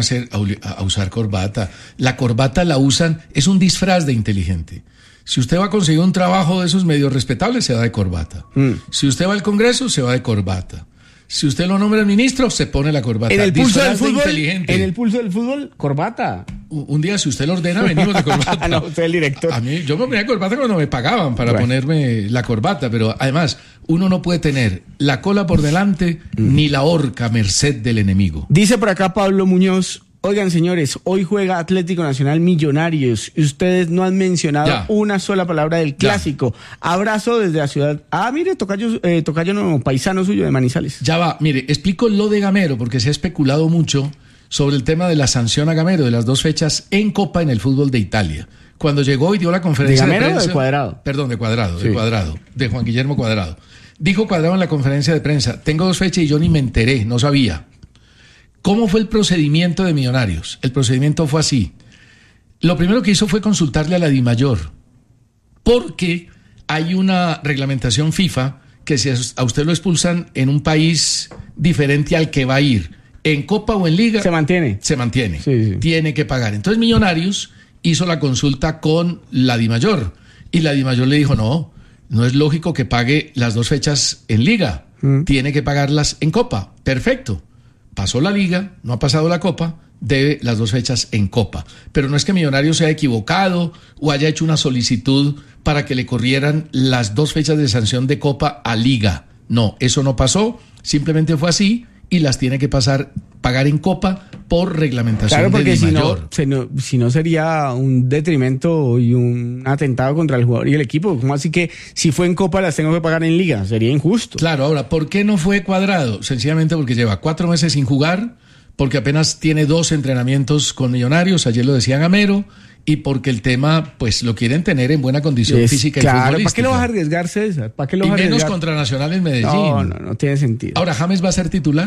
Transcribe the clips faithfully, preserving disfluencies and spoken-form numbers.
hacer, a, a usar corbata. La corbata la usan, es un disfraz de inteligente. Si usted va a conseguir un trabajo de esos medios respetables, se va de corbata. Mm. Si usted va al Congreso, se va de corbata. Si usted lo nombra ministro, se pone la corbata. En el pulso disfraz del fútbol, de inteligente. En el pulso del fútbol, corbata. Un día, si usted lo ordena, venimos de corbata. No, usted es el director. A mí, yo me ponía corbata cuando me pagaban para bueno. ponerme la corbata, pero además, uno no puede tener la cola por delante mm. ni la horca a merced del enemigo. Dice por acá Pablo Muñoz, oigan señores, hoy juega Atlético Nacional Millonarios y ustedes no han mencionado ya. una sola palabra del clásico. Ya. Abrazo desde la ciudad. Ah, mire, tocayo, eh, tocayo no, paisano suyo de Manizales. Ya va, mire, explico lo de Gamero porque se ha especulado mucho sobre el tema de la sanción a Gamero de las dos fechas en Copa en el fútbol de Italia. Cuando llegó y dio la conferencia ¿De Gamero de prensa, o de Cuadrado? Perdón, de Cuadrado, sí. de Cuadrado, de Juan Guillermo Cuadrado. Dijo Cuadrado en la conferencia de prensa, tengo dos fechas y yo ni me enteré, no sabía. ¿Cómo fue el procedimiento de Millonarios? El procedimiento fue así. Lo primero que hizo fue consultarle a la DIMAYOR, porque hay una reglamentación FIFA que si a usted lo expulsan en un país diferente al que va a ir, en Copa o en Liga... Se mantiene. Se mantiene. Sí, sí. Tiene que pagar. Entonces Millonarios hizo la consulta con la DIMAYOR y la DIMAYOR le dijo, no, no es lógico que pague las dos fechas en Liga. Mm. Tiene que pagarlas en Copa. Perfecto. Pasó la Liga, no ha pasado la Copa, debe las dos fechas en Copa. Pero no es que Millonarios se haya equivocado o haya hecho una solicitud para que le corrieran las dos fechas de sanción de Copa a Liga. No, eso no pasó, simplemente fue así y las tiene que pasar, pagar en Copa por reglamentación claro, porque de si DIMAYOR. no, si no sería un detrimento y un atentado contra el jugador y el equipo. ¿Cómo así que si fue en Copa las tengo que pagar en Liga? Sería injusto. Claro, ahora, ¿por qué no fue Cuadrado? Sencillamente porque lleva cuatro meses sin jugar, porque apenas tiene dos entrenamientos con Millonarios, ayer lo decía Gamero, y porque el tema, pues, lo quieren tener en buena condición es, física claro, y futbolística. ¿Para qué lo vas a arriesgar, César? ¿Para qué lo y vas a menos arriesgar? contra Nacional en Medellín. No, no, no tiene sentido. Ahora, ¿James va a ser titular?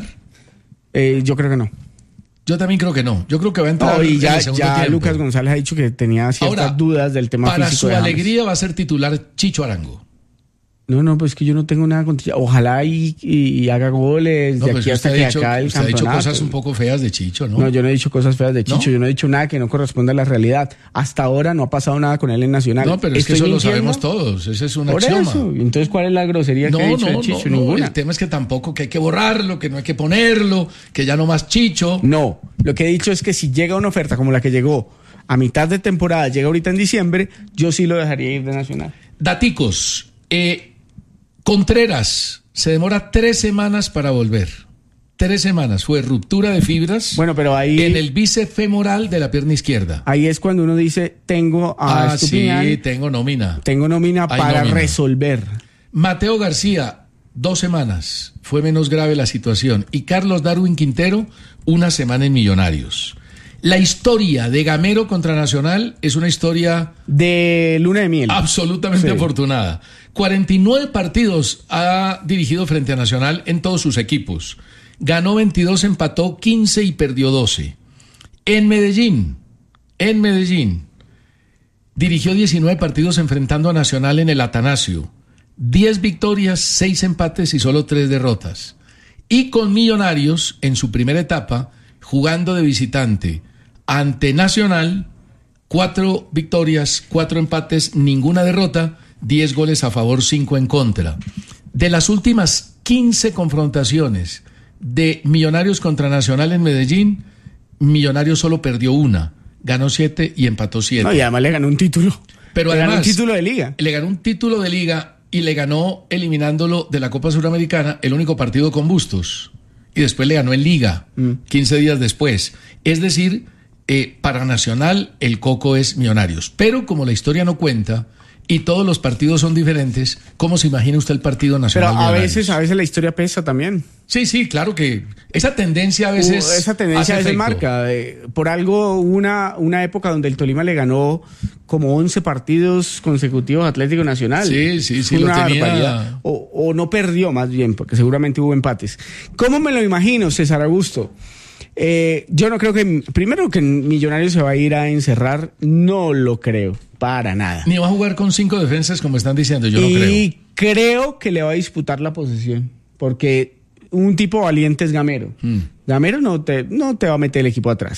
Eh, yo creo que no. Yo también creo que no. Yo creo que va a entrar no, y ya, en el segundo ya tiempo. Lucas González ha dicho que tenía ciertas Ahora, dudas del tema para físico su de James. alegría va a ser titular Chicho Arango. No, no, pues que yo no tengo nada contra... Ojalá y, y, y haga goles no, de pues aquí hasta que dicho, acabe el usted campeonato. ha dicho cosas un poco feas de Chicho, ¿no? No, yo no he dicho cosas feas de Chicho. ¿No? Yo no he dicho nada que no corresponda a la realidad. Hasta ahora no ha pasado nada con él en Nacional. No, pero es ¿Estoy que eso mintiendo? lo sabemos todos. Ese es un Por axioma. Eso. Entonces, ¿cuál es la grosería no, que ha dicho no, de Chicho? No, Ninguna. El tema es que tampoco que hay que borrarlo, que no hay que ponerlo, que ya no más Chicho. No, lo que he dicho es que si llega una oferta como la que llegó a mitad de temporada, llega ahorita en diciembre, yo sí lo dejaría ir de Nacional. Daticos. Eh... Contreras se demora tres semanas para volver. Tres semanas. Fue ruptura de fibras. Bueno, pero ahí en el bíceps femoral de la pierna izquierda. Ahí es cuando uno dice, tengo a Ah, Estupiñán, sí, tengo nómina. Tengo nómina Hay para nómina. resolver. Mateo García, dos semanas. Fue menos grave la situación. Y Carlos Darwin Quintero, una semana en Millonarios. La historia de Gamero contra Nacional es una historia... de luna de miel. Absolutamente sí. afortunada. cuarenta y nueve partidos ha dirigido frente a Nacional en todos sus equipos. Ganó veintidós, empató quince y perdió doce. En Medellín, en Medellín, dirigió diecinueve partidos enfrentando a Nacional en el Atanasio. diez victorias, seis empates y solo tres derrotas. Y con Millonarios, en su primera etapa, jugando de visitante ante Nacional, cuatro victorias, cuatro empates, ninguna derrota, diez goles a favor, cinco en contra. De las últimas quince confrontaciones de Millonarios contra Nacional en Medellín, Millonarios solo perdió una, ganó siete y empató siete. No, y además le ganó un título. Pero le además, ganó un título de liga. Le ganó un título de liga y le ganó eliminándolo de la Copa Suramericana, el único partido con Bustos. Y después le ganó en Liga, mm. quince días después. Es decir, eh, para Nacional el coco es Millonarios. Pero como la historia no cuenta y todos los partidos son diferentes, ¿cómo se imagina usted el partido Nacional? Pero a veces, a veces la historia pesa también. Sí, sí, claro que esa tendencia a veces uh, Esa tendencia a veces efecto. marca. Eh, por algo, una, una época donde el Tolima le ganó como once partidos consecutivos a Atlético Nacional. Sí, sí, sí, una lo tenía. barbaridad. O, o no perdió más bien, porque seguramente hubo empates. ¿Cómo me lo imagino, César Augusto? Eh, yo no creo que, primero que Millonarios se va a ir a encerrar, no lo creo, para nada. Ni va a jugar con cinco defensas como están diciendo, yo y no creo. Y creo que le va a disputar la posesión, porque un tipo valiente es Gamero. Mm. Gamero no te, no te va a meter el equipo atrás.